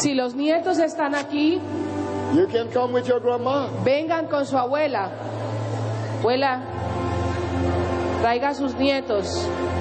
Si los nietos están aquí, you can come with your grandma. vengan con su abuela. Abuela, traiga a sus nietos.